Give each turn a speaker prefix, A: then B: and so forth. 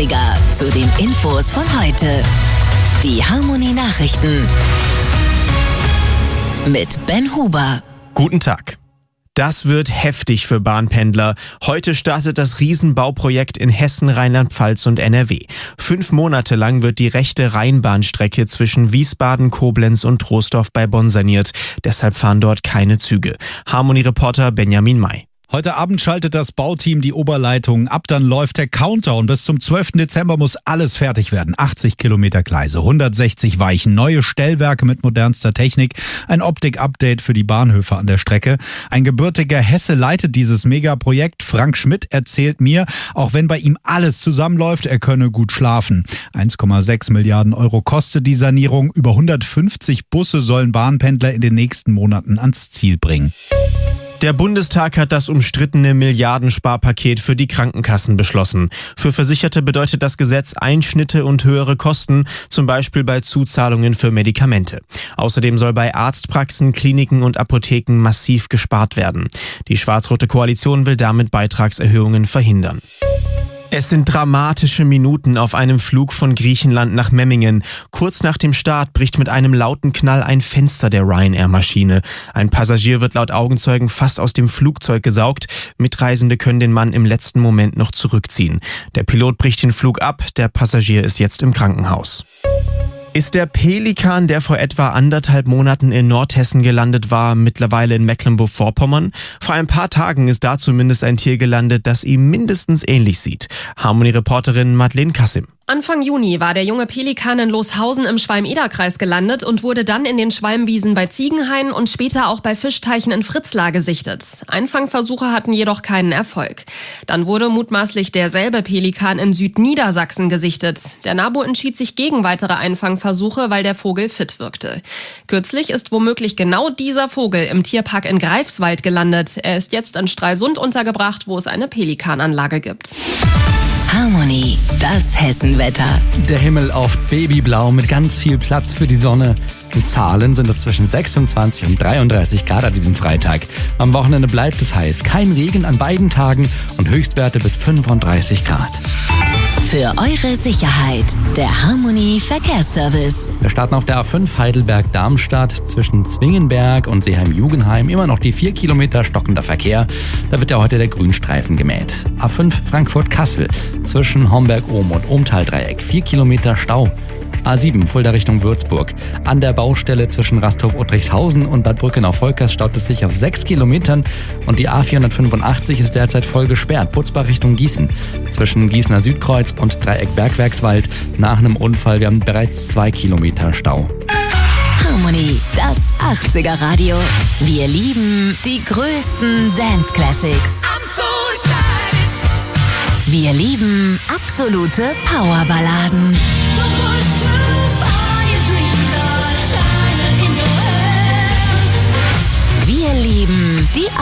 A: 80er zu den Infos von heute. Die Harmony Nachrichten mit Ben Huber.
B: Guten Tag. Das wird heftig für Bahnpendler. Heute startet das Riesenbauprojekt in Hessen, Rheinland-Pfalz und NRW. 5 Monate lang wird die rechte Rheinbahnstrecke zwischen Wiesbaden, Koblenz und Troisdorf bei Bonn saniert. Deshalb fahren dort keine Züge. Harmony-Reporter Benjamin May.
C: Heute Abend schaltet das Bauteam die Oberleitungen ab, dann läuft der Countdown. Bis zum 12. Dezember muss alles fertig werden. 80 Kilometer Gleise, 160 Weichen, neue Stellwerke mit modernster Technik, ein Optik-Update für die Bahnhöfe an der Strecke. Ein gebürtiger Hesse leitet dieses Megaprojekt. Frank Schmidt erzählt mir, auch wenn bei ihm alles zusammenläuft, er könne gut schlafen. 1,6 Milliarden Euro kostet die Sanierung. Über 150 Busse sollen Bahnpendler in den nächsten Monaten ans Ziel bringen.
B: Der Bundestag hat das umstrittene Milliardensparpaket für die Krankenkassen beschlossen. Für Versicherte bedeutet das Gesetz Einschnitte und höhere Kosten, zum Beispiel bei Zuzahlungen für Medikamente. Außerdem soll bei Arztpraxen, Kliniken und Apotheken massiv gespart werden. Die schwarz-rote Koalition will damit Beitragserhöhungen verhindern. Es sind dramatische Minuten auf einem Flug von Griechenland nach Memmingen. Kurz nach dem Start bricht mit einem lauten Knall ein Fenster der Ryanair-Maschine. Ein Passagier wird laut Augenzeugen fast aus dem Flugzeug gesaugt. Mitreisende können den Mann im letzten Moment noch zurückziehen. Der Pilot bricht den Flug ab, der Passagier ist jetzt im Krankenhaus. Ist der Pelikan, der vor etwa 1,5 Monaten in Nordhessen gelandet war, mittlerweile in Mecklenburg-Vorpommern? Vor ein paar Tagen ist da zumindest ein Tier gelandet, das ihm mindestens ähnlich sieht. Harmony-Reporterin Madeleine Kassim.
D: Anfang Juni war der junge Pelikan in Loshausen im Schwalm-Eder-Kreis gelandet und wurde dann in den Schwalmwiesen bei Ziegenhain und später auch bei Fischteichen in Fritzlar gesichtet. Einfangversuche hatten jedoch keinen Erfolg. Dann wurde mutmaßlich derselbe Pelikan in Südniedersachsen gesichtet. Der NABU entschied sich gegen weitere Einfangversuche, weil der Vogel fit wirkte. Kürzlich ist womöglich genau dieser Vogel im Tierpark in Greifswald gelandet. Er ist jetzt in Stralsund untergebracht, wo es eine Pelikananlage gibt.
A: Harmony, das Hessenwetter.
E: Der Himmel oft babyblau mit ganz viel Platz für die Sonne. In Zahlen sind es zwischen 26 und 33 Grad an diesem Freitag. Am Wochenende bleibt es heiß. Kein Regen an beiden Tagen und Höchstwerte bis 35 Grad.
A: Für eure Sicherheit, der Harmony Verkehrsservice.
E: Wir starten auf der A5 Heidelberg-Darmstadt zwischen Zwingenberg und Seeheim-Jugenheim. Immer noch die 4 Kilometer stockender Verkehr. Da wird ja heute der Grünstreifen gemäht. A5 Frankfurt-Kassel zwischen Homberg-Ohm und Ohmtal-Dreieck. 4 Kilometer Stau. A7 Fulda Richtung Würzburg. An der Baustelle zwischen Rasthof-Uttrichshausen und Bad Brückenau-Volkers staut es sich auf 6 Kilometern und die A485 ist derzeit voll gesperrt. Butzbach Richtung Gießen. Zwischen Gießener Südkreuz und Dreieck Bergwerkswald. Nach einem Unfall, wir haben bereits 2 Kilometer Stau.
A: Harmony, das 80er Radio. Wir lieben die größten Dance Classics. Wir lieben absolute Powerballaden.